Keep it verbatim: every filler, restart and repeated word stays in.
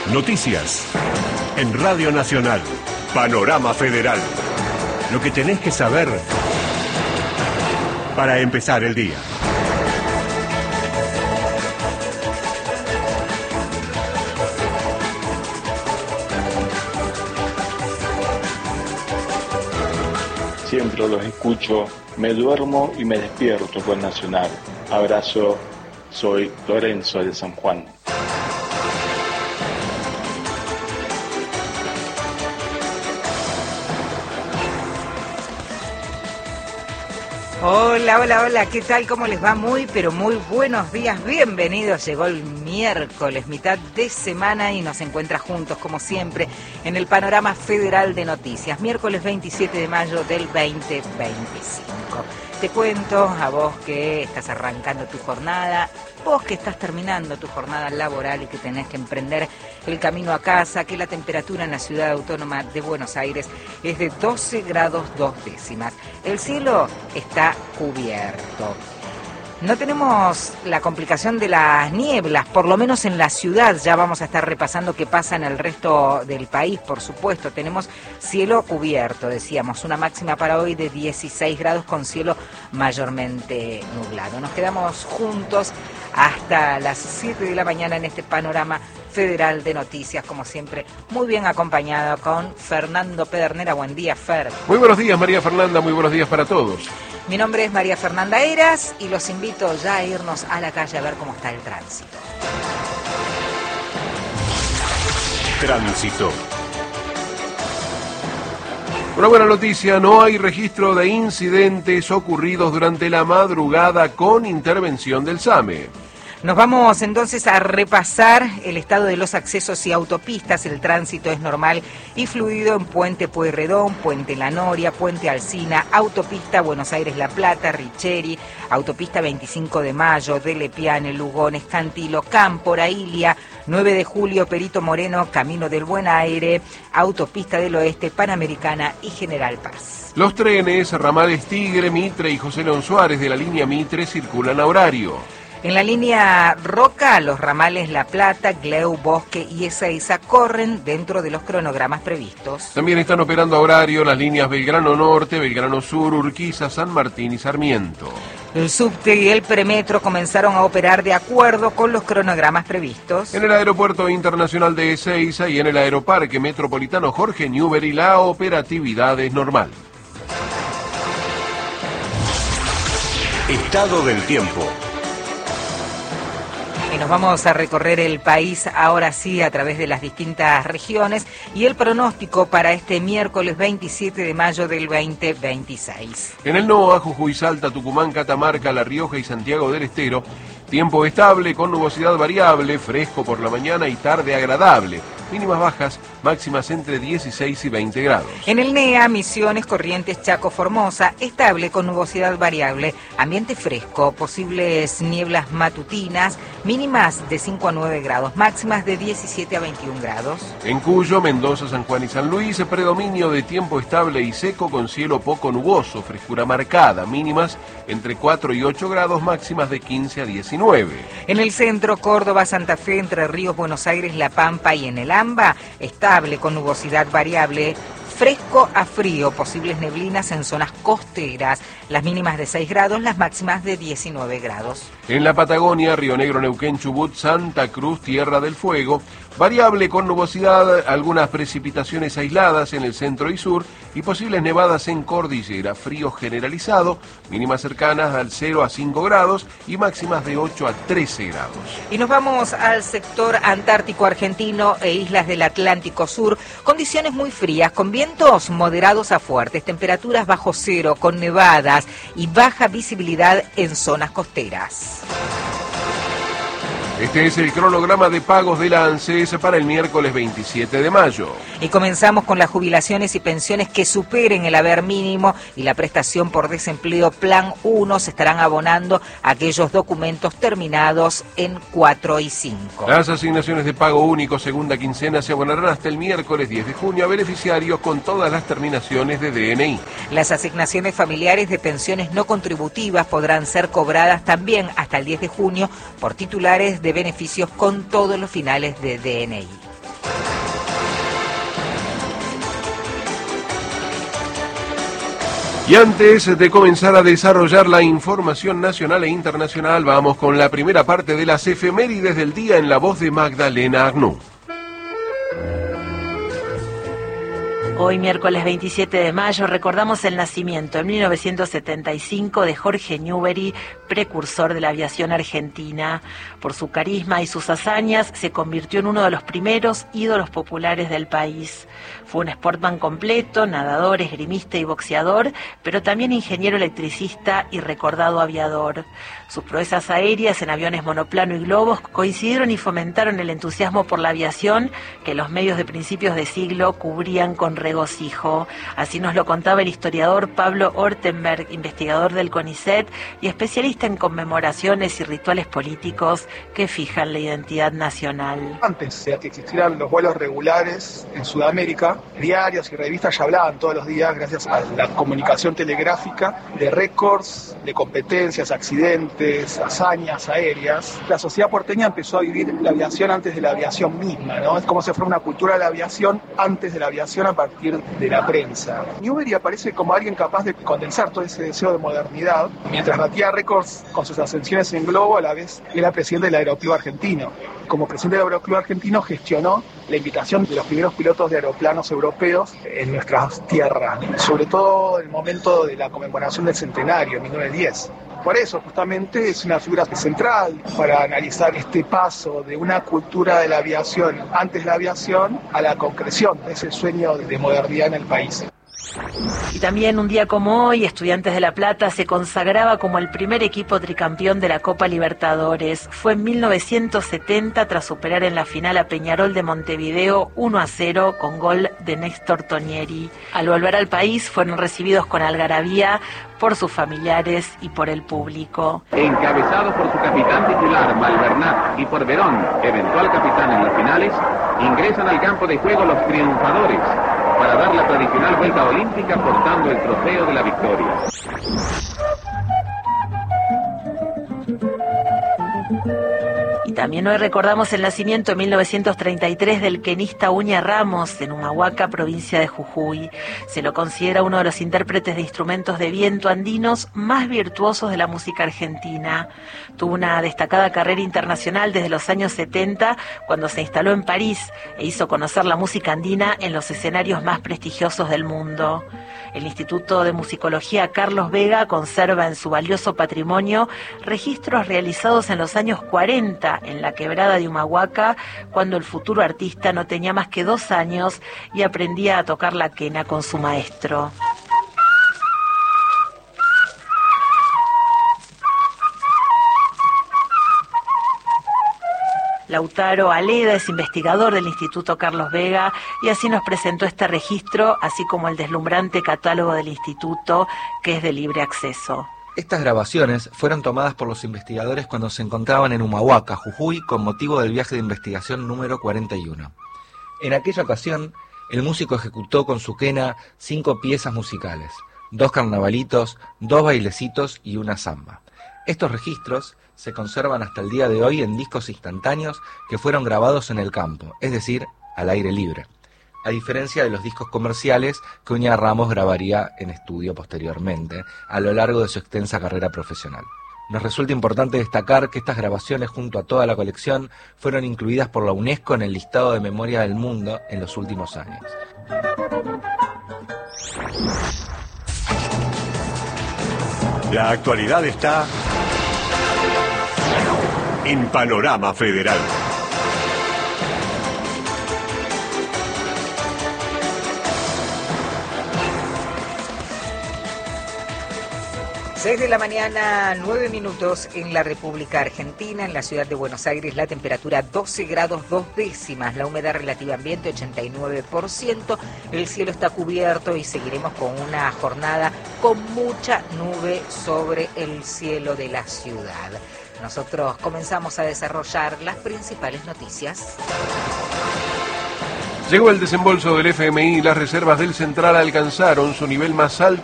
Noticias. En Radio Nacional. Panorama Federal. Lo que tenés que saber para empezar el día. Siempre los escucho, me duermo y me despierto con Nacional. Abrazo, soy Lorenzo de San Juan. Hola, hola, hola, ¿qué tal? ¿Cómo les va? Muy, pero muy buenos días, bienvenidos. Llegó el miércoles, mitad de semana y nos encuentra juntos, como siempre, en el Panorama Federal de Noticias. Miércoles veintisiete de mayo del veinte veinticinco. Te cuento a vos que estás arrancando tu jornada, vos que estás terminando tu jornada laboral y que tenés que emprender el camino a casa, que la temperatura en la ciudad autónoma de Buenos Aires es de doce grados dos décimas. El cielo está cubierto. No tenemos la complicación de las nieblas, por lo menos en la ciudad. Ya vamos a estar repasando qué pasa en el resto del país, por supuesto. Tenemos cielo cubierto, decíamos, una máxima para hoy de dieciséis grados con cielo mayormente nublado. Nos quedamos juntos hasta las siete de la mañana en este Panorama Federal de Noticias, como siempre, muy bien acompañado con Fernando Pedernera. Buen día, Fer. Muy buenos días, María Fernanda, muy buenos días para todos. Mi nombre es María Fernanda Eras y los invito ya a irnos a la calle a ver cómo está el tránsito. Tránsito. Una buena noticia, no hay registro de incidentes ocurridos durante la madrugada con intervención del SAME. Nos vamos entonces a repasar el estado de los accesos y autopistas. El tránsito es normal y fluido en Puente Pueyrredón, Puente La Noria, Puente Alsina, Autopista Buenos Aires-La Plata, Richeri, Autopista veinticinco de mayo, Dele Piane, Lugones, Cantilo, Cámpora, Ilia, nueve de julio, Perito Moreno, Camino del Buen Aire, Autopista del Oeste, Panamericana y General Paz. Los trenes, ramales Tigre, Mitre y José León Suárez de la línea Mitre circulan a horario. En la línea Roca, los ramales La Plata, Gleu, Bosque y Ezeiza corren dentro de los cronogramas previstos. También están operando a horario las líneas Belgrano Norte, Belgrano Sur, Urquiza, San Martín y Sarmiento. El subte y el premetro comenzaron a operar de acuerdo con los cronogramas previstos. En el Aeropuerto Internacional de Ezeiza y en el Aeroparque Metropolitano Jorge Newbery la operatividad es normal. Estado del tiempo. Y nos vamos a recorrer el país ahora sí a través de las distintas regiones y el pronóstico para este miércoles veintisiete de mayo del veinte veintiséis. En el NOA, Jujuy, Salta, Tucumán, Catamarca, La Rioja y Santiago del Estero, tiempo estable con nubosidad variable, fresco por la mañana y tarde agradable. Mínimas bajas, máximas entre dieciséis y veinte grados. En el NEA, Misiones, Corrientes, Chaco, Formosa, estable con nubosidad variable, ambiente fresco, posibles nieblas matutinas, mínimas de cinco a nueve grados, máximas de diecisiete a veintiún grados. En Cuyo, Mendoza, San Juan y San Luis, predominio de tiempo estable y seco con cielo poco nuboso, frescura marcada, mínimas entre cuatro y ocho grados, máximas de quince a diecinueve. En el centro, Córdoba, Santa Fe, Entre Ríos, Buenos Aires, La Pampa y en el AMBA, estable con nubosidad variable, fresco a frío, posibles neblinas en zonas costeras, las mínimas de seis grados, las máximas de diecinueve grados. En la Patagonia, Río Negro, Neuquén, Chubut, Santa Cruz, Tierra del Fuego, variable con nubosidad, algunas precipitaciones aisladas en el centro y sur y posibles nevadas en cordillera, frío generalizado, mínimas cercanas al cero a cinco grados y máximas de ocho a trece grados. Y nos vamos al sector antártico argentino e islas del Atlántico Sur, condiciones muy frías, con vientos moderados a fuertes, temperaturas bajo cero, con nevadas y baja visibilidad en zonas costeras. Este es el cronograma de pagos de la ANSES para el miércoles veintisiete de mayo. Y comenzamos con las jubilaciones y pensiones que superen el haber mínimo y la prestación por desempleo Plan uno. Se estarán abonando aquellos documentos terminados en cuatro y cinco. Las asignaciones de pago único segunda quincena se abonarán hasta el miércoles diez de junio a beneficiarios con todas las terminaciones de D N I. Las asignaciones familiares de pensiones no contributivas podrán ser cobradas también hasta el diez de junio por titulares de beneficios con todos los finales de D N I. Y antes de comenzar a desarrollar la información nacional e internacional, vamos con la primera parte de las efemérides del día en la voz de Magdalena Arnoux. Hoy, miércoles veintisiete de mayo, recordamos el nacimiento en mil novecientos setenta y cinco de Jorge Newbery, precursor de la aviación argentina. Por su carisma y sus hazañas, se convirtió en uno de los primeros ídolos populares del país. Fue un sportman completo, nadador, esgrimista y boxeador, pero también ingeniero electricista y recordado aviador. Sus proezas aéreas en aviones monoplano y globos coincidieron y fomentaron el entusiasmo por la aviación que los medios de principios de siglo cubrían con regocijo. Así nos lo contaba el historiador Pablo Ortenberg, investigador del CONICET y especialista en conmemoraciones y rituales políticos que fijan la identidad nacional. Antes de que existieran los vuelos regulares en Sudamérica, diarios y revistas ya hablaban todos los días, gracias a la comunicación telegráfica, de récords, de competencias, accidentes, hazañas aéreas. La sociedad porteña empezó a vivir la aviación antes de la aviación misma, ¿no? Es como si fuera una cultura de la aviación antes de la aviación a partir de la prensa. Newbery aparece como alguien capaz de condensar todo ese deseo de modernidad. Mientras batía récords con sus ascensiones en globo, a la vez era presidente del Aeroclub Argentino. Como presidente del Aeroclub Argentino gestionó la invitación de los primeros pilotos de aeroplanos europeos en nuestras tierras, sobre todo en el momento de la conmemoración del centenario, en mil novecientos diez. Por eso, justamente, es una figura central para analizar este paso de una cultura de la aviación antes de la aviación a la concreción de ese sueño de modernidad en el país. Y también un día como hoy, Estudiantes de La Plata se consagraba como el primer equipo tricampeón de la Copa Libertadores. Fue en mil novecientos setenta tras superar en la final a Peñarol de Montevideo uno a cero con gol de Néstor Tonieri. Al volver al país fueron recibidos con algarabía por sus familiares y por el público. Encabezados por su capitán titular, Malvernat, y por Verón, eventual capitán en las finales, ingresan al campo de juego los triunfadores para dar la tradicional vuelta olímpica portando el trofeo de la victoria. Y también hoy recordamos el nacimiento en mil novecientos treinta y tres del quenista Uña Ramos en Humahuaca, provincia de Jujuy. Se lo considera uno de los intérpretes de instrumentos de viento andinos más virtuosos de la música argentina. Tuvo una destacada carrera internacional desde los años setenta, cuando se instaló en París e hizo conocer la música andina en los escenarios más prestigiosos del mundo. El Instituto de Musicología Carlos Vega conserva en su valioso patrimonio registros realizados en los años cuarenta en la quebrada de Humahuaca, cuando el futuro artista no tenía más que dos años y aprendía a tocar la quena con su maestro. Lautaro Aleda es investigador del Instituto Carlos Vega y así nos presentó este registro, así como el deslumbrante catálogo del instituto, que es de libre acceso. Estas grabaciones fueron tomadas por los investigadores cuando se encontraban en Humahuaca, Jujuy, con motivo del viaje de investigación número cuarenta y uno. En aquella ocasión, el músico ejecutó con su quena cinco piezas musicales, dos carnavalitos, dos bailecitos y una samba. Estos registros se conservan hasta el día de hoy en discos instantáneos que fueron grabados en el campo, es decir, al aire libre, a diferencia de los discos comerciales que Uña Ramos grabaría en estudio posteriormente, a lo largo de su extensa carrera profesional. Nos resulta importante destacar que estas grabaciones, junto a toda la colección, fueron incluidas por la UNESCO en el listado de Memoria del Mundo en los últimos años. La actualidad está en Panorama Federal. seis de la mañana, nueve minutos en la República Argentina, en la ciudad de Buenos Aires, la temperatura doce grados dos décimas, la humedad relativa ambiente ochenta y nueve por ciento, el cielo está cubierto y seguiremos con una jornada con mucha nube sobre el cielo de la ciudad. Nosotros comenzamos a desarrollar las principales noticias. Llegó el desembolso del F M I y las reservas del Central alcanzaron su nivel más alto